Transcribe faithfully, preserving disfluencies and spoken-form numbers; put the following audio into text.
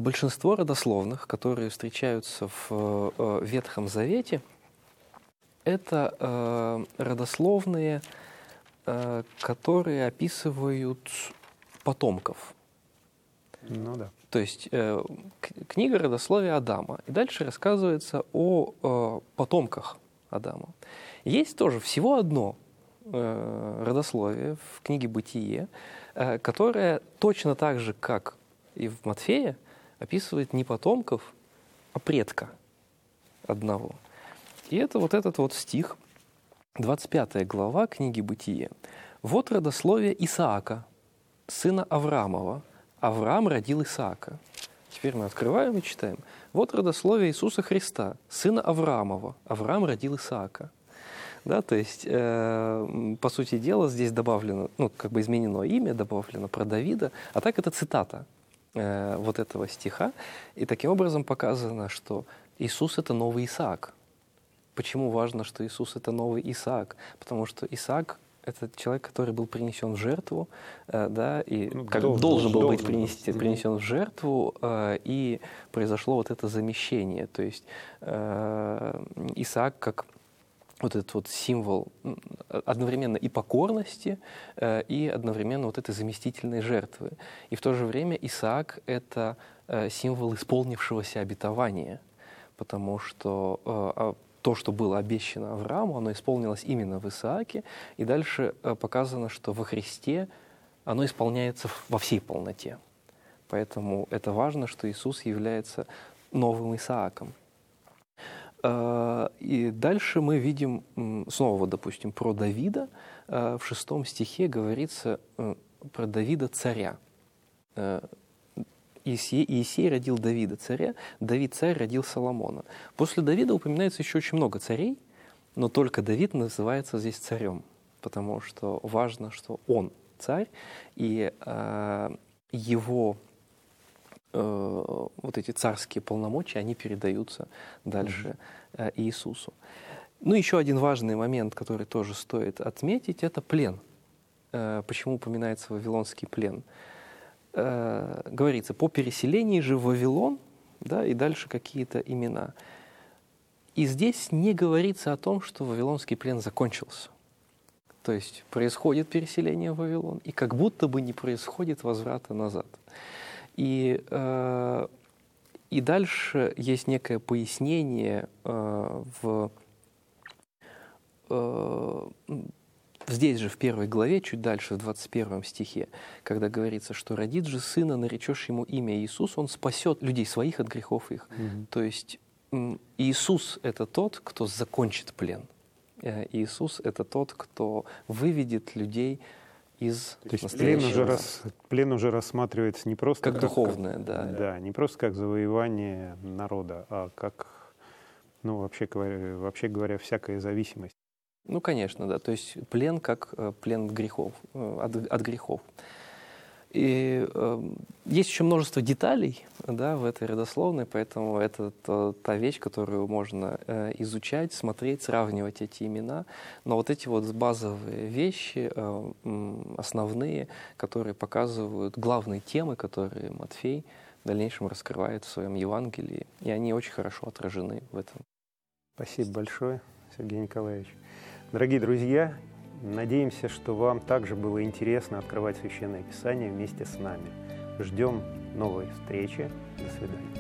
большинство родословных, которые встречаются в э, Ветхом Завете, это э, родословные, э, которые описывают потомков. Ну да. То есть э, книга родословия Адама. И дальше рассказывается о э, потомках Адама. Есть тоже всего одно э, родословие в книге «Бытие», э, которое точно так же, как и в Матфея, описывает не потомков, а предка одного. И это вот этот вот стих, двадцать пятая глава книги «Бытие». «Вот родословие Исаака, сына Авраамова. Авраам родил Исаака». Теперь мы открываем и читаем. «Вот родословие Иисуса Христа, сына Авраамова. Авраам родил Исаака». Да, то есть, э, по сути дела, здесь добавлено, ну, как бы изменено имя, добавлено про Давида, а так это цитата э, вот этого стиха. И таким образом показано, что Иисус — это новый Исаак. Почему важно, что Иисус — это новый Исаак? Потому что Исаак — это человек, который был принесен в жертву, э, да, и ну, как должен, должен был должен быть принести, принесен в жертву, э, и произошло вот это замещение. То есть э, Исаак как вот этот вот символ одновременно и покорности, э, и одновременно вот этой заместительной жертвы. И в то же время Исаак — это э, символ исполнившегося обетования, потому что э, то, что было обещано Аврааму, оно исполнилось именно в Исааке, и дальше э, показано, что во Христе оно исполняется во всей полноте. Поэтому это важно, что Иисус является новым Исааком. И дальше мы видим, снова, вот, допустим, про Давида. В шестом стихе говорится про Давида царя. Иисей, Иисей родил Давида царя, Давид царь родил Соломона. После Давида упоминается еще очень много царей, но только Давид называется здесь царем, потому что важно, что он царь, и его вот эти царские полномочия, они передаются дальше mm-hmm. Иисусу. Ну, еще один важный момент, который тоже стоит отметить, это плен. Почему упоминается вавилонский плен? Говорится, по переселении же в Вавилон, да, и дальше какие-то имена. И здесь не говорится о том, что вавилонский плен закончился. То есть происходит переселение в Вавилон, и как будто бы не происходит возврата назад. И, э, и дальше есть некое пояснение э, в, э, здесь же в первой главе, чуть дальше, в двадцать первом стихе, когда говорится, что «родит же сына, наречешь ему имя Иисус, он спасет людей своих от грехов их». Mm-hmm. То есть э, Иисус — это тот, кто закончит плен. Э, Иисус — это тот, кто выведет людей из То есть плен уже, рас, плен уже рассматривается не просто как, как духовное, как, да. Да, не просто как завоевание народа, а как, ну, вообще говоря, вообще говоря, всякая зависимость. Ну, конечно, да. То есть плен как плен грехов, от, от грехов. И э, есть еще множество деталей, да, в этой родословной, поэтому это та, та вещь, которую можно э, изучать, смотреть, сравнивать эти имена. Но вот эти вот базовые вещи, э, основные, которые показывают главные темы, которые Матфей в дальнейшем раскрывает в своем Евангелии, и они очень хорошо отражены в этом. Спасибо большое, Сергей Николаевич. Дорогие друзья, надеемся, что вам также было интересно открывать Священное Писание вместе с нами. Ждем новой встречи. До свидания.